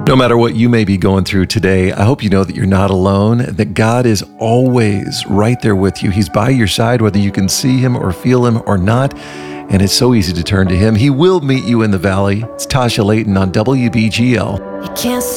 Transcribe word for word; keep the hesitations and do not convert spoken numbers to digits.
No matter what you may be going through today, I hope you know that you're not alone, that God is always right there with you. He's by your side, whether you can see him or feel him or not. And it's so easy to turn to him. He will meet you in the valley. It's Tasha Layton on W B G L. You can't